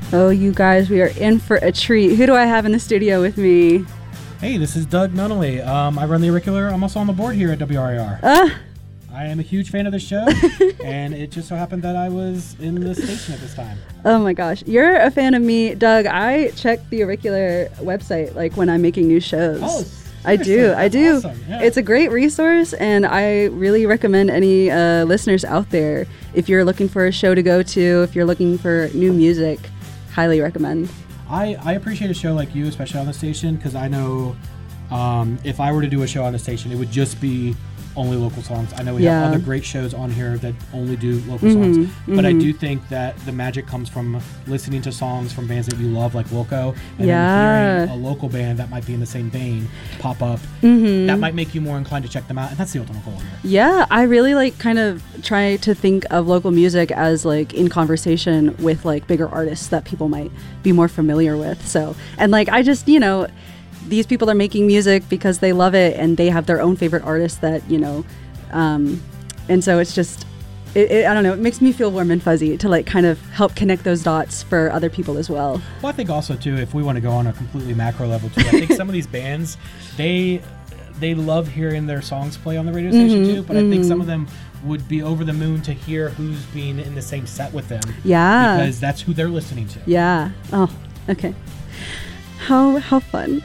Oh, you guys, we are in for a treat. Who do I have in the studio with me? Hey, this is Doug Nunnally. I run the Auricular. I'm also on the board here at WRAR. I am a huge fan of the show, and it just so happened that I was in the station at this time. Oh my gosh, you're a fan of me, Doug. I check the Auricular website like when I'm making new shows. Oh, I do. Awesome. Yeah. It's a great resource, and I really recommend any listeners out there, if you're looking for a show to go to, if you're looking for new music, highly recommend. I appreciate a show like you, especially on the station, because I know if I were to do a show on the station, it would just be only local songs. I know we have other great shows on here that only do local songs, but I do think that the magic comes from listening to songs from bands that you love, like Wilco, and then hearing a local band that might be in the same vein pop up. That might make you more inclined to check them out, and that's the ultimate goal here. Yeah, I really like kind of try to think of local music as like in conversation with like bigger artists that people might be more familiar with. So, and like I just, these people are making music because they love it and they have their own favorite artists that, and so it's just, I don't know, it makes me feel warm and fuzzy to like kind of help connect those dots for other people as well. Well, I think also too, if we want to go on a completely macro level too, I think some of these bands, they love hearing their songs play on the radio station too, but I think some of them would be over the moon to hear who's being in the same set with them. Yeah. Because that's who they're listening to. Yeah. Oh, okay. How fun.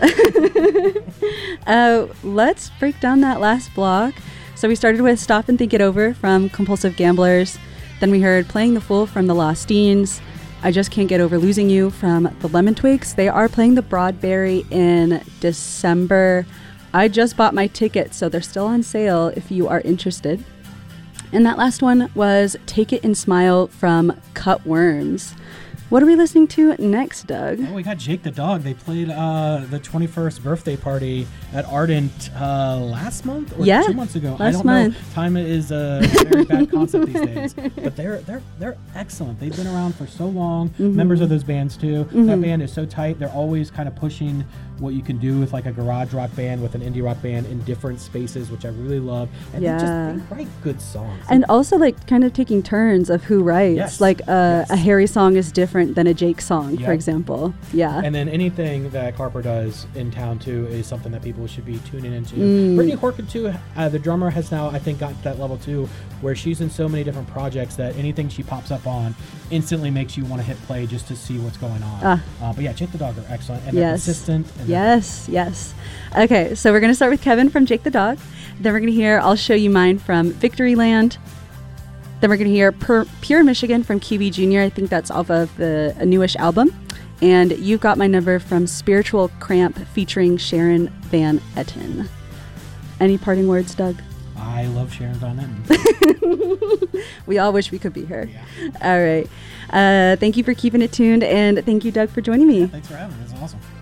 Let's break down that last block. So we started with Stop and Think It Over from Compulsive Gamblers. Then we heard Playing the Fool from the Lost Deans. I Just Can't Get Over Losing You from the Lemon Twigs. They are playing the Broadberry in December. I just bought my tickets, so they're still on sale if you are interested. And that last one was Take It and Smile from Cut Worms. What are we listening to next, Doug? Oh, we got Jake the Dog. They played the 21st birthday party at Ardent last month or 2 months ago. I don't know. Time is a very bad concept these days. But they're excellent. They've been around for so long. Members of those bands too. That band is so tight. They're always kind of pushing what you can do with like a garage rock band with an indie rock band in different spaces, which I really love. And they write good songs. And also like kind of taking turns of who writes. Yes. Like a Harry song is different than a Jake song, for example. Yeah. And then anything that Carper does in town too is something that people should be tuning into. Brittany Horkin too, the drummer, has now I think gotten to that level too, where she's in so many different projects that anything she pops up on instantly makes you want to hit play just to see what's going on. But yeah, Jake the Dog are excellent and they're consistent. And Yes. Okay, so we're going to start with Kevin from Jake the Dog. Then we're going to hear I'll Show You Mine from Victoryland. Then we're going to hear Pure Michigan from QB Jr. I think that's off of a newish album. And You've Got My Number from Spiritual Cramp featuring Sharon Van Etten. Any parting words, Doug? I love Sharon Van Etten. We all wish we could be her. Yeah. All right. Thank you for keeping it tuned, and thank you, Doug, for joining me. Yeah, thanks for having me. This is awesome.